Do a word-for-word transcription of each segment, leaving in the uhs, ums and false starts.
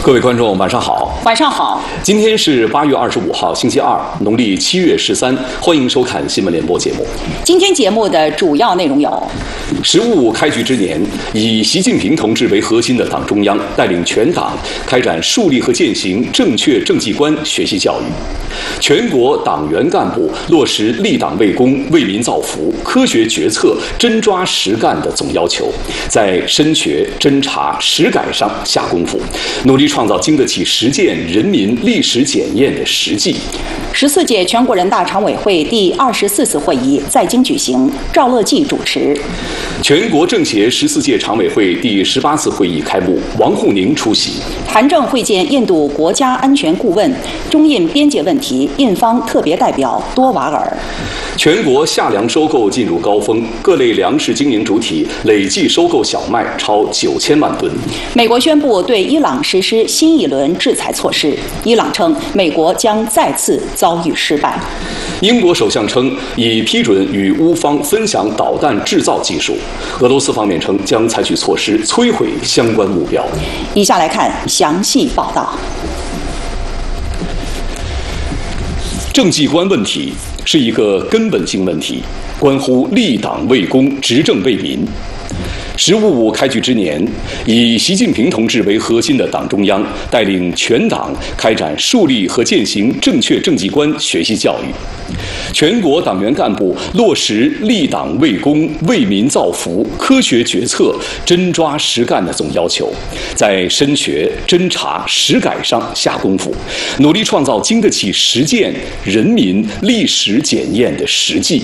各位观众，晚上好。 晚上好。 今天是八月二十五号，星期二，农历七月十三。欢迎收看新闻联播节目。 今天节目的主要内容有： 十五五开局之年，以习近平同志为核心的党中央带领全党开展树立和践行正确政绩观学习教育，全国党员干部落实立党为公、为民造福、科学决策、真抓实干的总要求，在深学、侦查、实改上下功夫，努力创造经得起实践、人民历史检验的实际。 十四届全国人大常委会第二十四次会议在京举行，赵乐际主持。 全国政协十四届常委会第十八次会议开幕，王沪宁出席。 韩正会见印度国家安全顾问，中印边界问题印方特别代表多瓦尔。 全国夏粮收购进入高峰，各类粮食经营主体累计收购小麦超九千万吨。 美国宣布对伊朗实施新一轮制裁措施，伊朗称美国将再次遭遇失败。 英国首相称已批准与乌方分享导弹制造技术，俄罗斯方面称将采取措施摧毁相关目标。 以下来看详细报道。 政绩观问题是一个根本性问题，关乎立党为公、执政为民。十五五开局之年，以习近平同志为核心的党中央带领全党开展树立和践行正确政绩观学习教育，全国党员干部落实立党为公、为民造福、科学决策、真抓实干的总要求，在深学、侦查、实改上下功夫，努力创造经得起实践、人民历史检验的实际。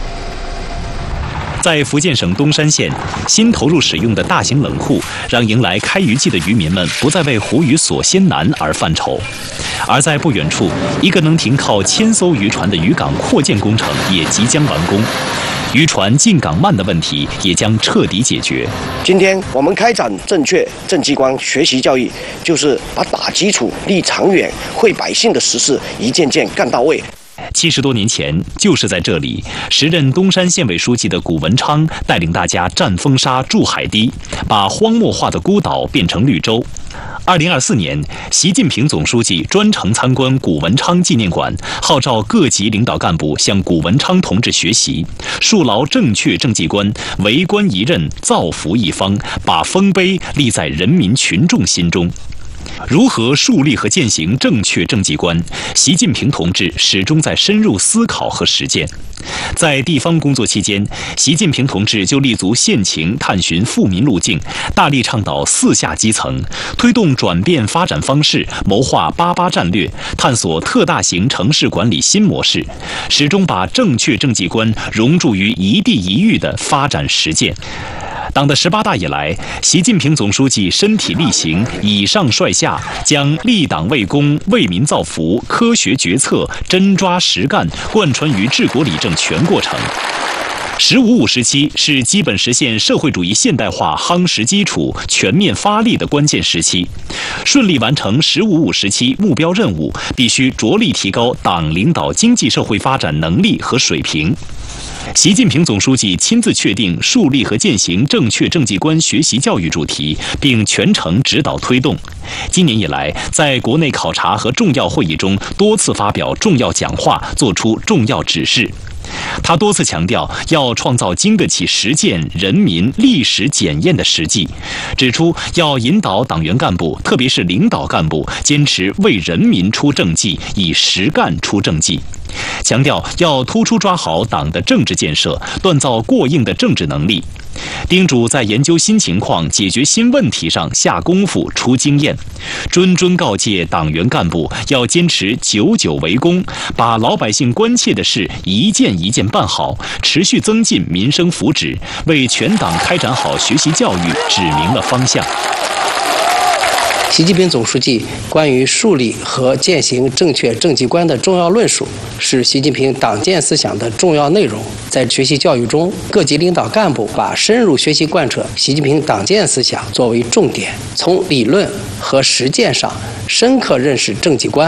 在福建省东山县，新投入使用的大型冷库，让迎来开渔季的渔民们不再为湖鱼所鲜难而犯愁。而在不远处，一个能停靠千艘渔船的渔港扩建工程也即将完工，渔船进港慢的问题也将彻底解决。 今天我们开展正确政绩观学习教育，就是把打基础、立长远、惠百姓的实事一件件干到位。 七十多年前，就是在这里，时任东山县委书记的谷文昌带领大家战风沙、筑海堤，把荒漠化的孤岛变成绿洲。二零二四年，习近平总书记专程参观谷文昌纪念馆，号召各级领导干部向谷文昌同志学习，树牢正确政绩观，为官一任，造福一方，把丰碑立在人民群众心中。如何树立和践行正确政绩观，习近平同志始终在深入思考和实践。在地方工作期间，习近平同志就立足县情，探寻富民路径，大力倡导四下基层，推动转变发展方式，谋划八八战略，探索特大型城市管理新模式，始终把正确政绩观融入于一地一域的发展实践。党的十八大以来，习近平总书记身体力行，以上率下，将立党为公、为民造福、科学决策、真抓实干贯穿于治国理政全过程。十五五时期是基本实现社会主义现代化夯实基础、全面发力的关键时期。顺利完成十五五时期目标任务，必须着力提高党领导经济社会发展能力和水平。习近平总书记亲自确定树立和践行正确政绩观学习教育主题，并全程指导推动。今年以来，在国内考察和重要会议中多次发表重要讲话，作出重要指示。他多次强调要创造经得起实践、人民历史检验的实际，指出要引导党员干部，特别是领导干部，坚持为人民出政绩，以实干出政绩。强调要突出抓好党的政治建设，锻造过硬的政治能力。叮嘱在研究新情况、解决新问题上下功夫、出经验。谆谆告诫党员干部要坚持久久为公，把老百姓关切的事一件一件办好，持续增进民生福祉，为全党开展好学习教育指明了方向。 习近平总书记关于树立和践行正确政绩观的重要论述，是习近平党建思想的重要内容。在学习教育中，各级领导干部把深入学习贯彻习近平党建思想作为重点，从理论和实践上深刻认识政绩观，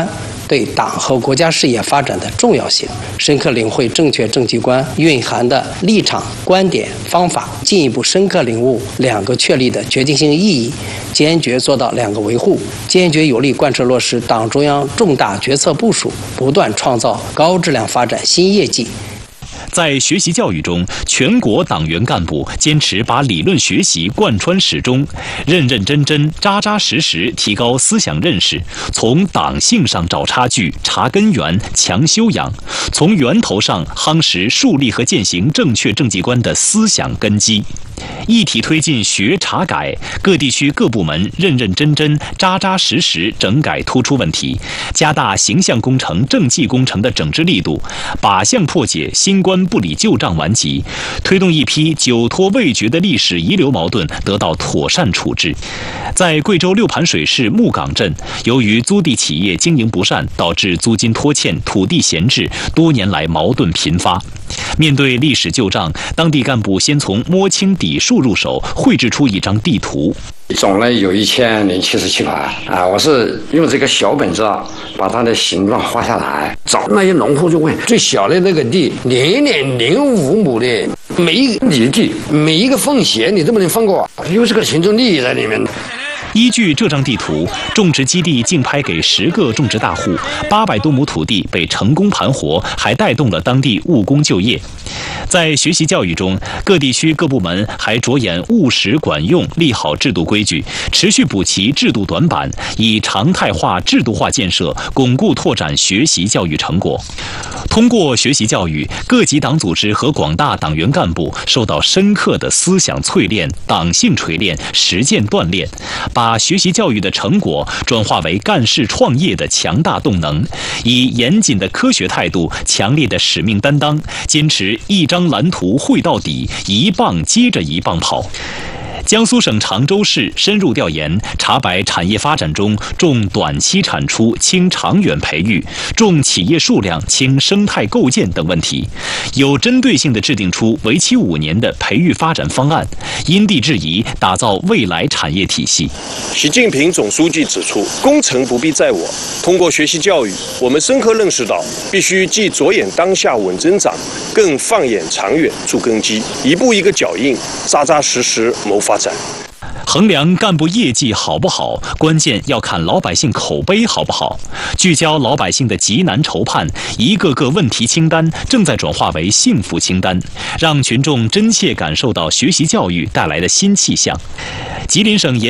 对党和国家事业发展的重要性，深刻领会正确政绩观蕴含的立场、观点、方法，进一步深刻领悟两个确立的决定性意义，坚决做到两个维护，坚决有力贯彻落实党中央重大决策部署，不断创造高质量发展新业绩。 在学习教育中，全国党员干部坚持把理论学习贯穿始终，认认真真、扎扎实实提高思想认识，从党性上找差距、查根源、强修养，从源头上夯实树立和践行正确政绩观的思想根基。一体推进学查改，各地区各部门认认真真、扎扎实实整改突出问题，加大形象工程、政绩工程的整治力度，靶向破解新官不理旧账顽疾，推动一批久拖未决的历史遗留矛盾得到妥善处置。在贵州六盘水市木岗镇，由于租地企业经营不善，导致租金拖欠、土地闲置，多年来矛盾频发。面对历史旧账，当地干部先从摸清底数入手，绘制出一张地图。 总呢有一千零七十七块啊！我是用这个小本子啊，把它的形状画下来。找那些农户就问，最小的那个地零点零五亩的，每一个里地，每一个缝隙，你都不能放过，有这个行政利益在里面。 依据这张地图，种植基地竞拍给十个种植大户，八百多亩土地被成功盘活，还带动了当地务工就业。在学习教育中，各地区各部门还着眼务实管用，立好制度规矩，持续补齐制度短板，以常态化、制度化建设巩固拓展学习教育成果。通过学习教育，各级党组织和广大党员干部受到深刻的思想淬炼、党性锤炼、实践锻炼，把学习教育的成果转化为干事创业的强大动能，以严谨的科学态度、强烈的使命担当，坚持一张蓝图绘到底，一棒接着一棒跑。江苏省常州市深入调研，查摆产业发展中重短期产出轻长远培育、重企业数量轻生态构建等问题，有针对性地制定出为期五年的培育发展方案，因地制宜打造未来产业体系。 习近平总书记指出，功成不必在我。通过学习教育，我们深刻认识到，必须既着眼当下稳增长，更放眼长远筑根基，一步一个脚印，扎扎实实谋发展。 衡量干部业绩好不好，关键要看老百姓口碑好不好。聚焦老百姓的急难愁盼，一个个问题清单正在转化为幸福清单，让群众真切感受到学习教育带来的新气象。吉林省